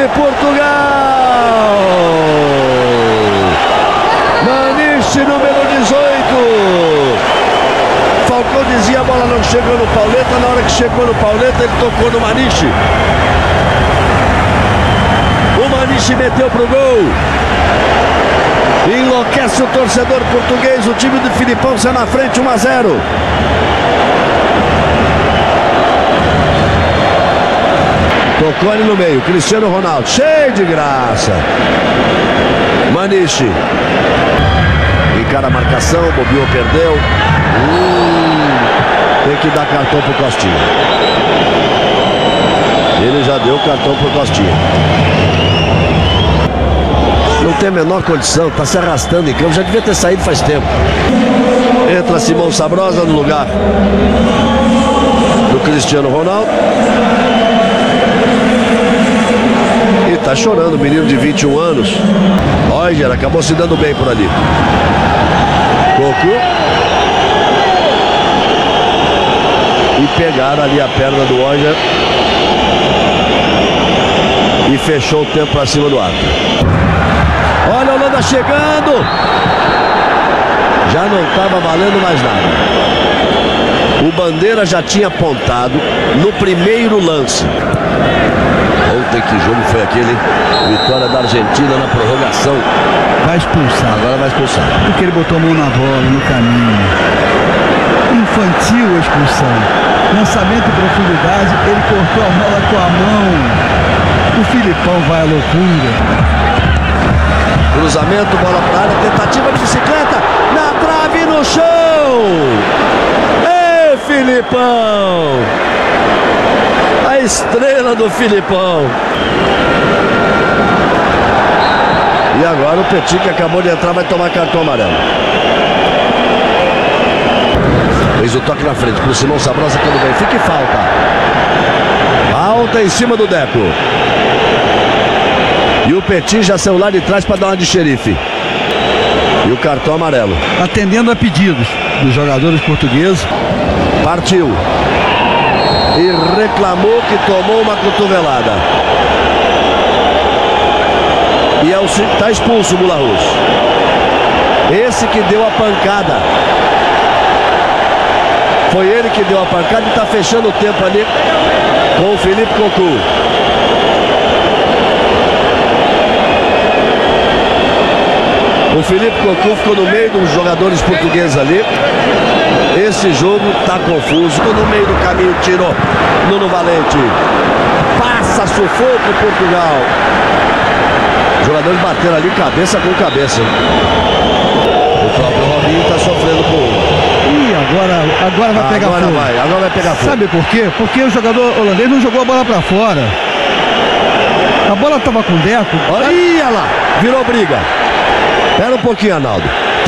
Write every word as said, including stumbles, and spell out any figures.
de Portugal. Maniche, número dezoito. Falcão dizia, a bola não chegou no Pauleta. Na hora que chegou no Pauleta, ele tocou no Maniche. O Maniche meteu pro gol. Enlouquece o torcedor português. O time do Filipão sai na frente, um a zero. Tocou ali no meio, Cristiano Ronaldo, cheio de graça. Maniche encara a marcação, bobeou, perdeu. Hum, tem que dar cartão pro Costinha. Ele já deu cartão pro Costinha. Não tem a menor condição, tá se arrastando em campo, já devia ter saído faz tempo. Entra Simão Sabrosa no lugar do Cristiano Ronaldo. E tá chorando o menino de vinte e um anos. Roger acabou se dando bem por ali. Coco. E pegaram ali a perna do Roger. E fechou o tempo pra cima do árbitro. Olha a Holanda chegando. Já não estava valendo mais nada. O Bandeira já tinha apontado no primeiro lance. Ontem que jogo foi aquele? Vitória da Argentina na prorrogação. Vai expulsar. Agora vai expulsar. Porque ele botou a mão na bola, no caminho. Infantil a expulsão. Lançamento em profundidade, ele cortou a bola com a mão. O Filipão vai à loucura. Cruzamento, bola para a área, tentativa de bicicleta, na trave, no chão. Ei, Filipão! A estrela do Filipão. E agora o Petit, que acabou de entrar, vai tomar cartão amarelo. Fez o toque na frente pro Simão Sabrosa, tudo bem. Fica e falta. Falta em cima do Deco. E o Petit já saiu lá de trás para dar uma de xerife. E o cartão amarelo. Atendendo a pedidos dos jogadores portugueses. Partiu. E reclamou que tomou uma cotovelada. E é o, tá expulso o Mula Russo. Esse que deu a pancada. Foi ele que deu a pancada e tá fechando o tempo ali com o Felipe Cocu. O Felipe Cocu ficou no meio dos jogadores portugueses ali. Esse jogo tá confuso. Ficou no meio do caminho, tirou Nuno Valente. Passa sufoco Portugal. Os jogadores bateram ali cabeça com cabeça. O próprio Robinho tá sofrendo com uma. Ih, agora, agora vai pegar agora fogo. Vai, agora vai pegar fogo. Sabe por quê? Porque o jogador holandês não jogou a bola pra fora. A bola tava com o Deco. Olha, olha lá, virou briga. Espera um pouquinho, Arnaldo.